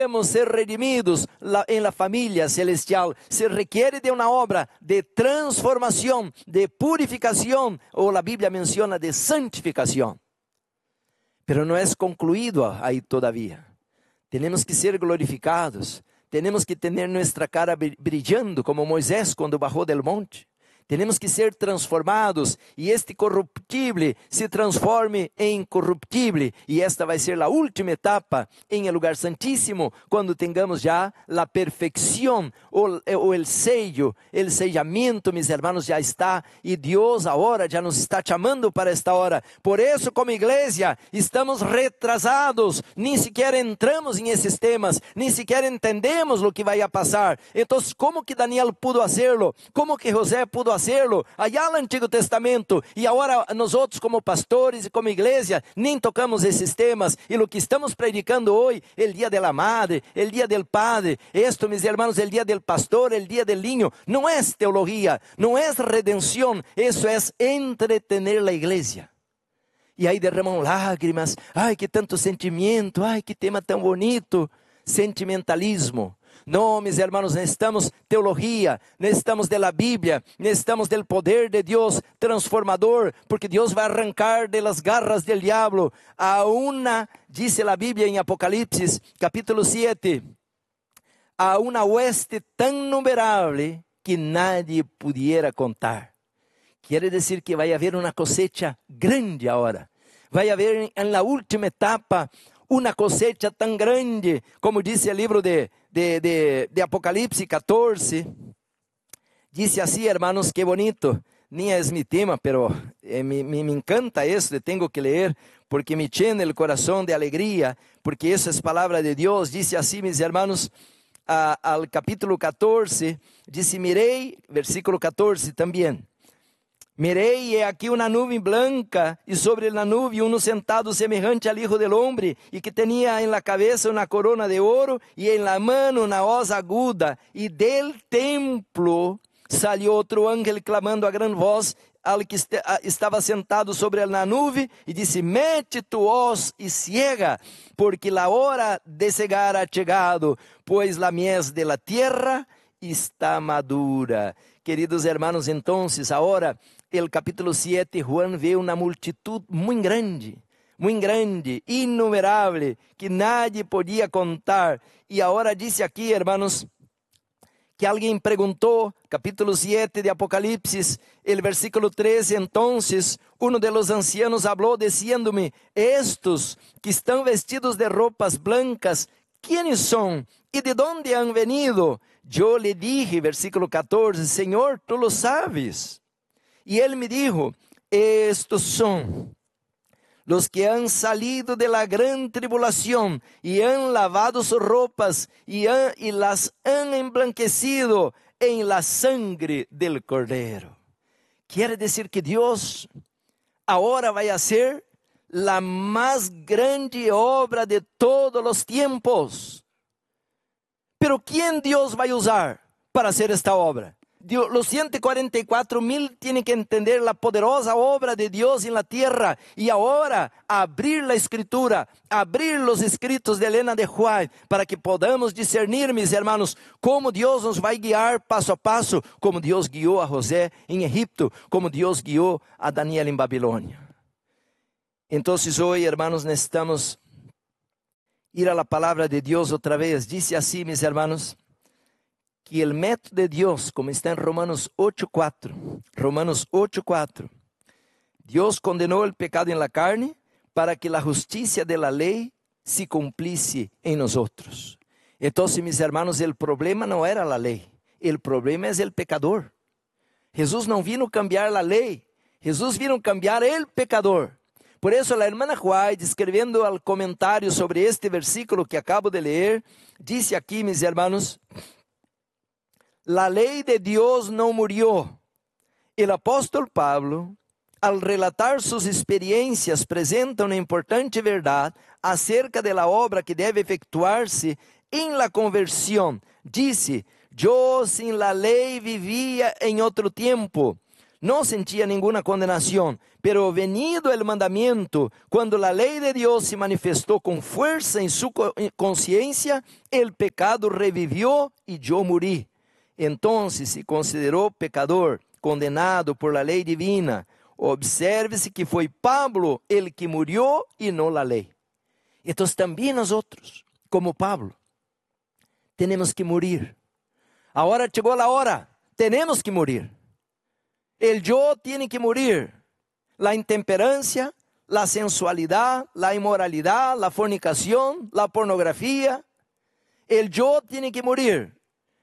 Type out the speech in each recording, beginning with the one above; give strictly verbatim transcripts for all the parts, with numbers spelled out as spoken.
Podemos ser redimidos en la familia celestial. Se requiere de una obra de transformación, de purificación, o la Biblia menciona de santificación. Pero no es concluido ahí todavía. Tenemos que ser glorificados. Tenemos que tener nuestra cara brillando como Moisés cuando bajó del monte. Tenemos que ser transformados y este corruptible se transforme en incorruptible. Y esta va a ser la última etapa en el lugar santísimo, cuando tengamos ya la perfección o, o el sello, el sellamiento, mis hermanos, ya está. Y Dios ahora ya nos está llamando para esta hora. Por eso, como iglesia, estamos retrasados. Ni siquiera entramos en esos temas, ni siquiera entendemos lo que va a pasar. Entonces, ¿cómo que Daniel pudo hacerlo? ¿Cómo que José pudo hacerlo? hacerlo allá no Antigo Testamento, e agora nós como pastores e como igreja nem tocamos esses temas, e o que estamos predicando hoje, el dia de la madre, el dia del padre, esto, mis hermanos, el dia del pastor, el dia del niño, não é teologia, não é redenção, isso é entretener la igreja. E aí derramam lágrimas, ai que tanto sentimento, ai que tema tão bonito, sentimentalismo. Não, mis hermanos, necesitamos teología, necesitamos de la Biblia, necesitamos del poder de Dios transformador, porque Dios va a arrancar de las garras del diablo a una, dice la Biblia en Apocalipsis capítulo siete, a una hueste tan numerable que nadie pudiera contar. Quiere decir que va a haber una cosecha grande ahora, va a haber en la última etapa uma cosecha tão grande, como disse o livro de, de, de, de Apocalipse catorze, disse assim, hermanos, que bonito, nem é mi tema, pero eh, me, me, me encanta isso, tenho que ler, porque me llena o coração de alegria, porque isso é palavra de Deus. Disse assim, mis hermanos, a, al capítulo catorze, disse, mirei, versículo catorze também, mirei, e aqui uma nuvem branca, e sobre a nuvem um sentado semejante al Hijo del Hombre, e que tinha em la cabeça uma corona de ouro, e em la mano uma hoz aguda, e del templo salió outro ángel clamando a gran voz al que estava sentado sobre a nuvem, e disse, mete tu hoz e ciega, porque la hora de cegar ha chegado, pois la mies de la tierra está madura. Queridos hermanos, entonces, ahora, el capítulo siete, Juan vê uma multitud muito grande, muito grande, inumerável, que nadie podia contar. E agora disse aqui, hermanos, que alguém perguntou, capítulo siete de Apocalipse, el versículo treze, entonces, uno de los ancianos habló diciéndome, estos que estão vestidos de roupas blancas, ¿quiénes são? ¿Y de dónde han venido? Yo le dije, versículo catorze, Señor, tú lo sabes. Y él me dijo, estos son los que han salido de la gran tribulación y han lavado sus ropas y, han, y las han emblanquecido en la sangre del Cordero. Quiere decir que Dios ahora va a hacer la más grande obra de todos los tiempos. Pero ¿quién Dios va a usar para hacer esta obra? Dios, los ciento cuarenta y cuatro mil tienen que entender la poderosa obra de Dios en la tierra. Y ahora abrir la escritura, abrir los escritos de Elena de White, para que podamos discernir, mis hermanos, cómo Dios nos va a guiar paso a paso, como Dios guió a José en Egipto, como Dios guió a Daniel en Babilonia. Entonces hoy, hermanos, necesitamos ir a la palabra de Dios otra vez. Dice así, mis hermanos, que el método de Dios, como está en Romanos ocho cuatro, Romanos ocho cuatro, Dios condenó el pecado en la carne para que la justicia de la ley se cumpliese en nosotros. Entonces, mis hermanos, el problema no era la ley, el problema es el pecador. Jesús no vino a cambiar la ley, Jesús vino a cambiar el pecador. Por eso la hermana White, escribiendo al comentario sobre este versículo que acabo de leer, dice aquí, mis hermanos, la ley de Dios no murió. El apóstol Pablo, al relatar sus experiencias, presenta una importante verdad acerca de la obra que debe efectuarse en la conversión. Dice, yo sin la ley vivía en otro tiempo, no sentía ninguna condenación, pero venido el mandamiento, cuando la ley de Dios se manifestó con fuerza en su conciencia, el pecado revivió y yo morí. Entonces se consideró pecador, condenado por la ley divina. Observe-se que foi Pablo el que murió y no la ley. Entonces también nosotros, como Pablo, tenemos que morir. Ahora llegó la hora, tenemos que morir. El yo tiene que morir. La intemperancia, la sensualidad, la inmoralidad, la fornicación, la pornografía. El yo tiene que morir.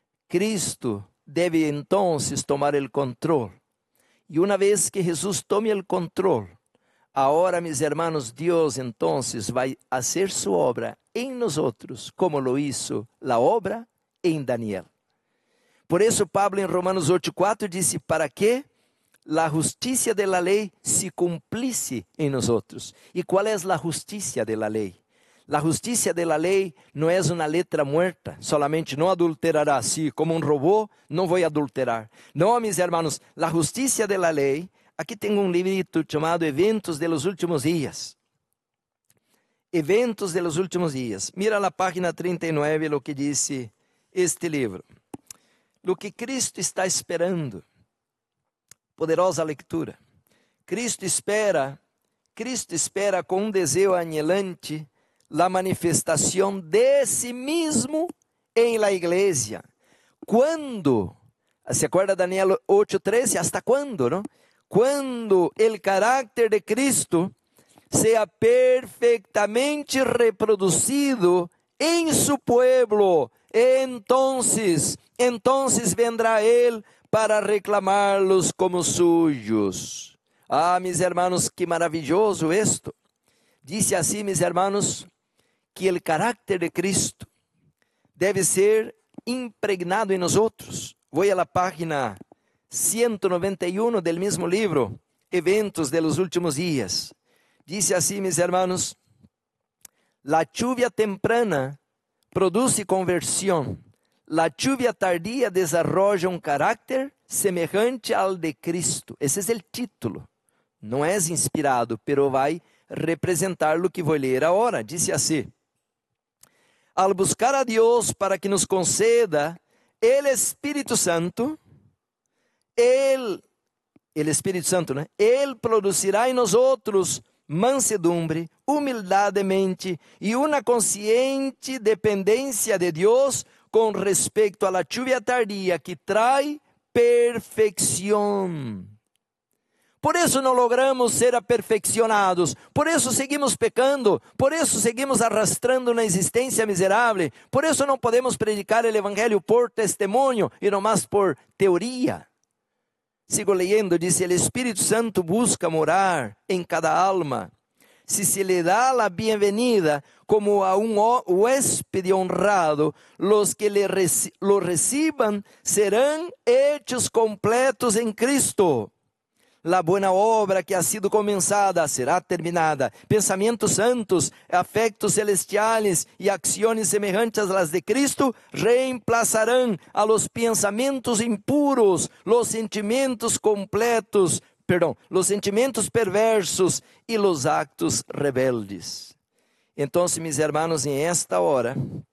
Cristo debe entonces tomar el control. Y una vez que Jesús tome el control, ahora, mis hermanos, Dios entonces va a hacer su obra en nosotros, como lo hizo la obra en Daniel. Por eso Pablo en Romanos ocho cuatro dice, para que la justicia de la ley se cumpliese en nosotros. ¿Y cuál es la justicia de la ley? La justicia de la ley no es una letra muerta, solamente no adulterará, sí, como un robot, no voy a adulterar. No, mis hermanos, la justicia de la ley, aquí tengo un librito llamado Eventos de los Últimos Días. Eventos de los Últimos Días. Mira la página treinta y nueve lo que dice este libro. Lo que Cristo está esperando. Poderosa leitura. Cristo espera, Cristo espera com um desejo anhelante la manifestação de si mismo em la igreja. Quando, se acorda Daniel ocho treze, hasta quando, não? Quando o caráter de Cristo seja perfeitamente reproduzido em su pueblo, entonces, entonces vendrá Ele para reclamá-los como suyos. Ah, mis hermanos, que maravilloso esto. Dice así, mis hermanos, que el carácter de Cristo debe ser impregnado en nosotros. Voy a la página ciento noventa y uno del mismo libro, Eventos de los Últimos Días. Dice así, mis hermanos, la lluvia temprana produce conversión. La lluvia tardía desarrolla un carácter semejante al de Cristo. Ese es el título. No es inspirado, pero va a representar lo que voy a leer ahora. Dice así. Al buscar a Dios para que nos conceda el Espíritu Santo, Él, el Espíritu Santo, ¿no? Él producirá en nosotros mansedumbre, humildad de mente y una consciente dependencia de Dios con respecto a la lluvia tardía que trae perfección. Por eso no logramos ser aperfeccionados, por eso seguimos pecando, por eso seguimos arrastrando una existencia miserable, por eso no podemos predicar el evangelio por testimonio y no más por teoría. Sigo leyendo, dice, el Espíritu Santo busca morar en cada alma. Si se le da la bienvenida como a un huésped honrado, los que le reci- lo reciban serán hechos completos en Cristo. La buena obra que ha sido comenzada será terminada. Pensamientos santos, afectos celestiales y acciones semejantes a las de Cristo reemplazarán a los pensamientos impuros, los sentimientos completos, perdón, los sentimientos perversos y los actos rebeldes. Entonces, mis hermanos, en esta hora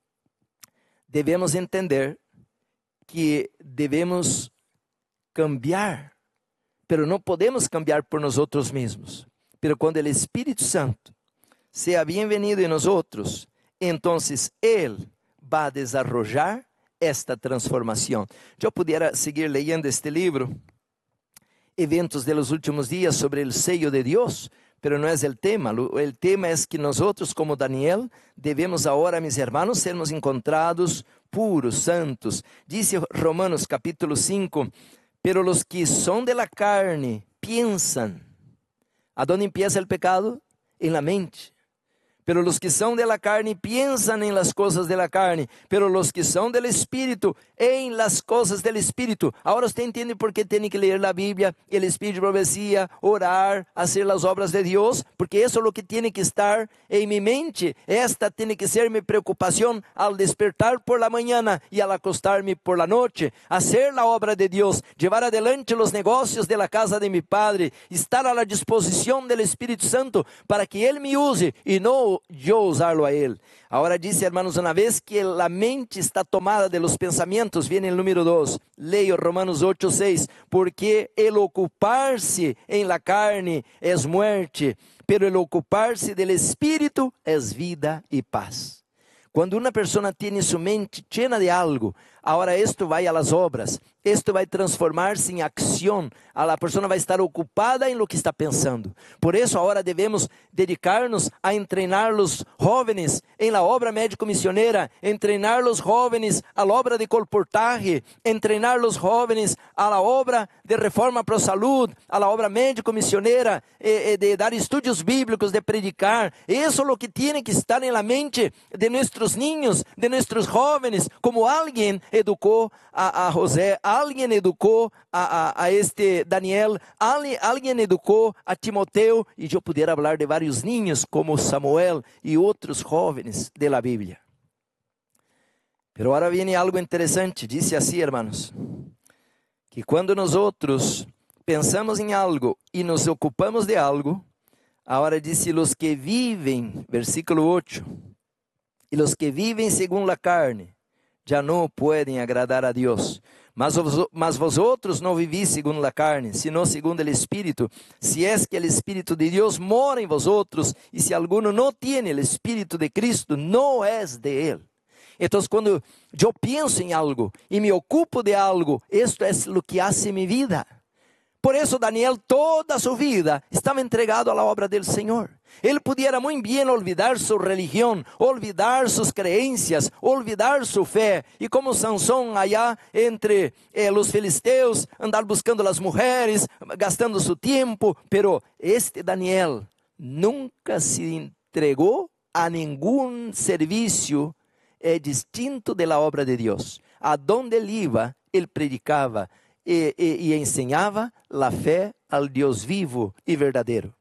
debemos entender que debemos cambiar. Pero no podemos cambiar por nosotros mismos. Pero cuando el Espíritu Santo sea bienvenido en nosotros, entonces Él va a desarrollar esta transformación. Yo pudiera seguir leyendo este libro, Eventos de los Últimos Días, sobre el sello de Dios, pero no es el tema. El tema es que nosotros, como Daniel, debemos ahora, mis hermanos, sermos encontrados puros, santos. Dice Romanos capítulo cinco, pero los que son de la carne piensan. ¿A dónde empieza el pecado? En la mente. Pero los que son de la carne piensan en las cosas de la carne, pero los que son del Espíritu, en las cosas del Espíritu. Ahora usted entiende por qué tiene que leer la Biblia, el Espíritu profecía, orar, hacer las obras de Dios, porque eso es lo que tiene que estar en mi mente. Esta tiene que ser mi preocupación al despertar por la mañana y al acostarme por la noche. Hacer la obra de Dios, llevar adelante los negocios de la casa de mi Padre, estar a la disposición del Espíritu Santo para que Él me use y no yo usarlo a Él. Ahora dice, hermanos, una vez que la mente está tomada de los pensamientos, viene el número dos. Leo Romanos ocho, seis. Porque el ocuparse en la carne es muerte, pero el ocuparse del Espíritu es vida y paz. Cuando una persona tiene su mente llena de algo, ahora esto va a las obras, esto vai transformar-se em acção, a pessoa vai estar ocupada em lo que está pensando. Por isso, agora devemos dedicar-nos a treinar os jovens em la obra médico-missioneira, em treinar os jovens a la obra de colportaje, em treinar os jovens a la obra de reforma para a saúde, a la obra médico-missioneira, eh, eh, de dar estudos bíblicos, de predicar. Isso é o que tem que estar em la mente de nossos niños, de nossos jovens, como alguém educou a, a José, alguém educou a, a, a este Daniel, alguém, alguém educou a Timoteo, e eu puder falar de vários niños como Samuel e outros jovens de la Bíblia. Pero agora viene algo interessante, dice assim, hermanos, que quando nós outros pensamos em algo e nos ocupamos de algo, agora dice, los que vivem, versículo oito, e los que vivem segundo a carne, já não podem agradar a Deus. Mas, vos, mas vosotros não vivis segundo a carne, sino segundo o Espírito. Si es que o Espírito de Deus mora em vosotros, e se alguno não tiene o Espírito de Cristo, não es de Él. Então, quando eu penso em algo e me ocupo de algo, isto é o que hace mi vida. Por isso Daniel toda sua vida estava entregado à obra do Senhor. Ele pudiera muito bem olvidar sua religião, olvidar suas creencias, olvidar sua fé. E como Sansão allá entre eh, os filisteus, andar buscando as mulheres, gastando seu tempo. Pero este Daniel nunca se entregou a nenhum serviço eh, distinto da obra de Deus. A donde ele iba, ele predicava E, e, e ensinava a fé ao Deus vivo e verdadeiro.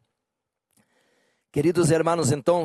Queridos hermanos, então,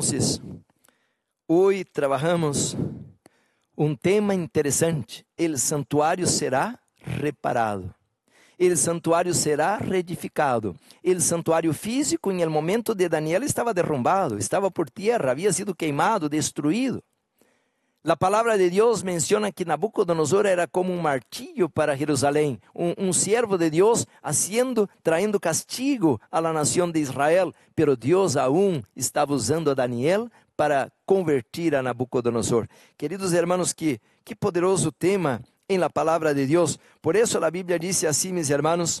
hoje trabalhamos um tema interessante. O santuário será reparado. O santuário será reedificado. O santuário físico, em el momento de Daniel, estava derrumbado, estava por terra, havia sido queimado, destruído. La palabra de Dios menciona que Nabucodonosor era como un martillo para Jerusalén, un, un siervo de Dios haciendo, trayendo castigo a la nación de Israel, pero Dios aún estaba usando a Daniel para convertir a Nabucodonosor. Queridos hermanos, que, que poderoso tema en la palabra de Dios. Por eso la Biblia dice así, mis hermanos,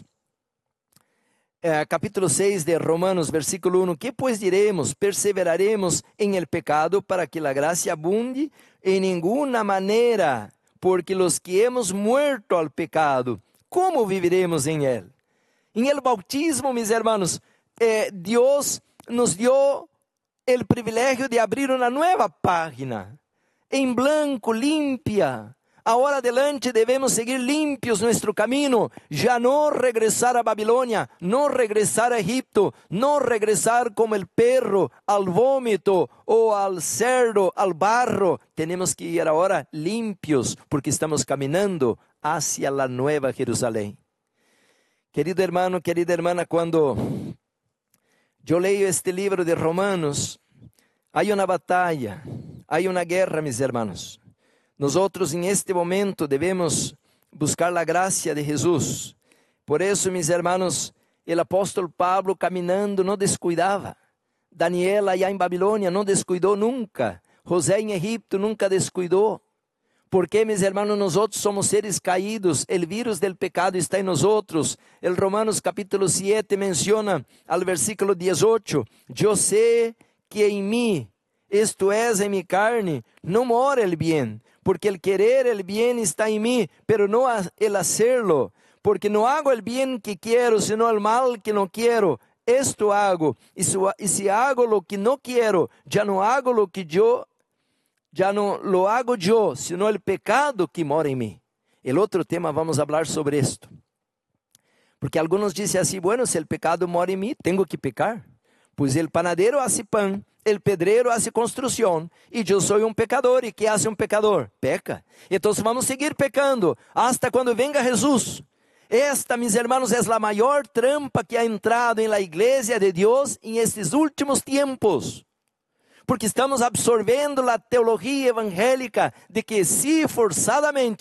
Eh, capítulo seis de Romanos, versículo uno, ¿qué pues diremos? ¿Perseveraremos en el pecado para que la gracia abunde? En ninguna manera, porque los que hemos muerto al pecado, ¿cómo viviremos en él? En el bautismo, mis hermanos, eh, Dios nos dio el privilegio de abrir una nueva página, en blanco, limpia. Ahora adelante devemos seguir limpios nuestro camino, ya no regresar a Babilonia, no regresar a Egipto, no regresar como el perro al vómito o al cerdo, al barro. Tenemos que ir ahora limpios porque estamos caminando hacia la nueva Jerusalén. Querido hermano, querida hermana, cuando yo leo este libro de Romanos, hay una batalla, hay una guerra, mis hermanos. Nosotros en este momento debemos buscar la gracia de Jesús. Por eso, mis hermanos, el apóstol Pablo caminando no descuidaba. Daniel allá en Babilonia no descuidó nunca. José en Egipto nunca descuidó. Porque, mis hermanos, nosotros somos seres caídos. El virus del pecado está en nosotros. El Romanos capítulo siete menciona al versículo dieciocho. Yo sé que en mí, esto es en mi carne, no mora el bien. Porque el querer el bien está en mí, pero no el hacerlo. Porque no hago el bien que quiero, sino el mal que no quiero. esto hago, y, su, y si hago lo que no quiero, ya no hago lo que yo, ya no lo hago yo, sino el pecado que mora en mí. El otro tema, vamos a hablar sobre esto. Porque algunos dicen así, bueno, si el pecado mora en mí, tengo que pecar. Pues el panadero hace pan, el pedrero hace construcción, y yo soy un pecador. ¿Y qué hace un pecador? Peca. Entonces vamos a seguir pecando hasta cuando venga Jesús. Esta, mis hermanos, es la mayor trampa que ha entrado en la iglesia de Dios en estos últimos tiempos. Porque estamos absorvendo la teología evangélica de que sí, forzadamente,